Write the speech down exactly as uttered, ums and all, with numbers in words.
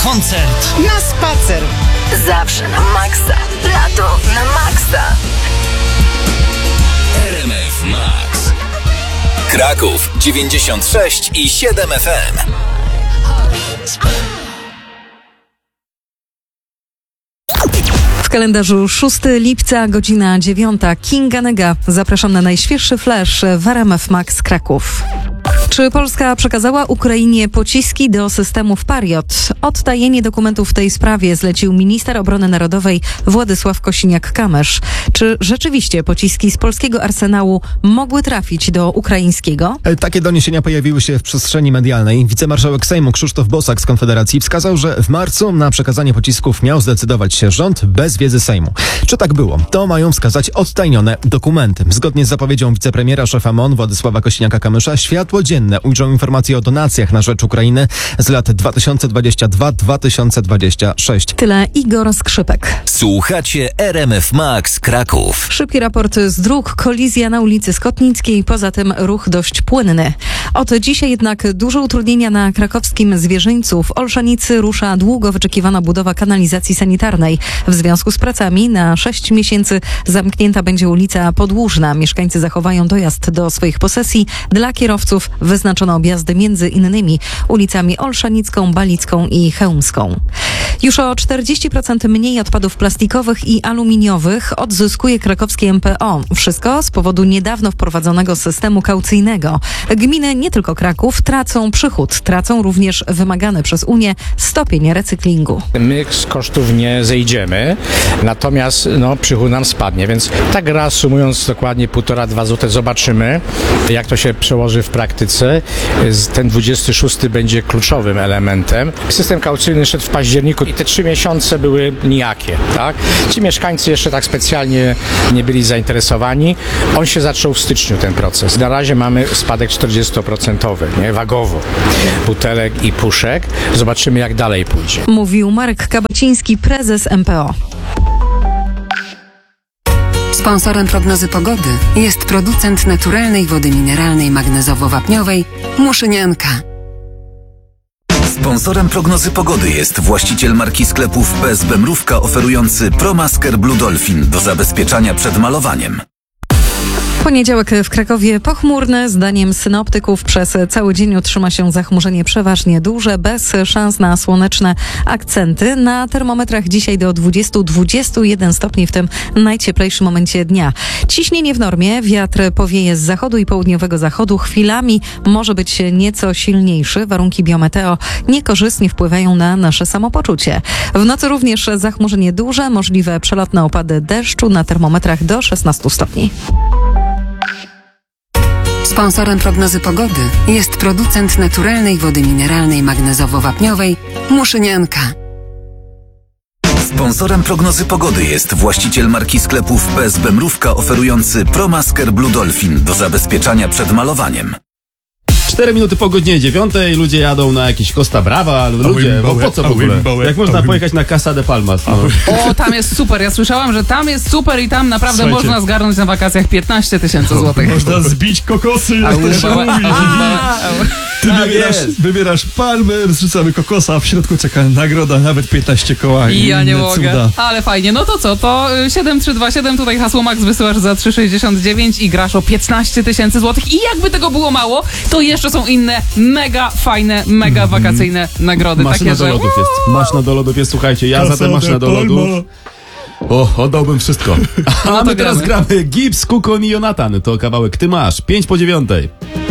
koncert. Na spacer. Zawsze na maksa. Lato na maksa. R M F Max. Kraków dziewięćdziesiąt sześć i siedem F M. W kalendarzu szóstego lipca, godzina dziewiąta. Kinga Nega. Zapraszam na najświeższy flash w R M F Max Kraków. Czy Polska przekazała Ukrainie pociski do systemów Pariot? Odtajenie dokumentów w tej sprawie zlecił minister obrony narodowej Władysław Kosiniak-Kamysz. Czy rzeczywiście pociski z polskiego arsenału mogły trafić do ukraińskiego? Takie doniesienia pojawiły się w przestrzeni medialnej. Wicemarszałek Sejmu Krzysztof Bosak z Konfederacji wskazał, że w marcu na przekazanie pocisków miał zdecydować się rząd bez wiedzy Sejmu. Czy tak było? To mają wskazać odtajnione dokumenty. Zgodnie z zapowiedzią wicepremiera szefa M O N Władysława Kosiniaka-Kamysza światło dzienne ujrzą informacje o donacjach na rzecz Ukrainy z lat dwa tysiące dwudziesty drugi do dwa tysiące dwudziestego szóstego. Tyle Igor Skrzypek. Słuchacie R M F Max Kraków. Szybki raport z dróg, kolizja na ulicy Skotnickiej, poza tym ruch dość płynny. Od dzisiaj jednak duże utrudnienia na krakowskim Zwierzyńcu. W Olszanicy rusza długo wyczekiwana budowa kanalizacji sanitarnej. W związku z pracami na sześć miesięcy zamknięta będzie ulica Podłużna. Mieszkańcy zachowają dojazd do swoich posesji. Dla kierowców wyznaczono objazdy między innymi ulicami Olszanicką, Balicką i Chełmską. Już o czterdzieści procent mniej odpadów plastikowych i aluminiowych odzyskuje krakowskie M P O. Wszystko z powodu niedawno wprowadzonego systemu kaucyjnego. Gminy, nie tylko Kraków, tracą przychód. Tracą również wymagany przez Unię stopień recyklingu. My z kosztów nie zejdziemy, natomiast no, przychód nam spadnie, więc tak reasumując dokładnie półtora, dwa złote, zobaczymy, jak to się przełoży w praktyce. Ten dwudziesty szósty będzie kluczowym elementem. System kaucyjny szedł w październiku i te trzy miesiące były nijakie, tak? Ci mieszkańcy jeszcze tak specjalnie nie byli zainteresowani. On się zaczął w styczniu, ten proces. Na razie mamy spadek czterdziestoprocentowy, nie? Wagowo. Butelek i puszek. Zobaczymy, jak dalej pójdzie. Mówił Marek Kabaciński, prezes M P O. Sponsorem prognozy pogody jest producent naturalnej wody mineralnej magnezowo-wapniowej Muszynianka. Sponsorem prognozy pogody jest właściciel marki sklepów P S B Mrówka oferujący ProMasker Blue Dolphin do zabezpieczania przed malowaniem. Poniedziałek w Krakowie pochmurny. Zdaniem synoptyków przez cały dzień utrzyma się zachmurzenie przeważnie duże, bez szans na słoneczne akcenty. Na termometrach dzisiaj do dwudziestu do dwudziestu jeden stopni w tym najcieplejszym momencie dnia. Ciśnienie w normie, wiatr powieje z zachodu i południowego zachodu. Chwilami może być nieco silniejszy. Warunki biometeo niekorzystnie wpływają na nasze samopoczucie. W nocy również zachmurzenie duże, możliwe przelotne opady deszczu, na termometrach do szesnastu stopni. Sponsorem prognozy pogody jest producent naturalnej wody mineralnej magnezowo-wapniowej Muszynianka. Sponsorem prognozy pogody jest właściciel marki sklepów P S B Mrówka oferujący ProMasker Blue Dolphin do zabezpieczania przed malowaniem. Cztery minuty po godzinie dziewiątej, ludzie jadą na jakieś Costa Brava, ale ludzie, bo po co w ogóle? Jak można pojechać na Casa de Palmas? No. O, tam jest super, ja słyszałam, że tam jest super i tam naprawdę Słuchajcie. można zgarnąć na wakacjach piętnaście tysięcy złotych. Można zbić kokosy, jak to się mówi. Ty Tak wybierasz, jest. wybierasz palmę, zrzucamy kokosa, a w środku czeka nagroda, nawet piętnaście koła. I ja nie inne mogę. cuda. Ale fajnie, no to co, to siedem trzy dwa siedem, tutaj hasło Max wysyłasz za trzy sześćdziesiąt dziewięć i grasz o piętnaście tysięcy złotych. I jakby tego było mało, to jeszcze są inne mega fajne, mega wakacyjne nagrody. Maszyna takie, do że... lodów jest. Maszyna do lodów jest, słuchajcie, ja za Casa tę maszynę de do lodów. Palma. O, oddałbym wszystko. A No to my teraz gramy. gramy Gibbs, Kukon i Jonathan. To kawałek Ty masz. Pięć po dziewiątej.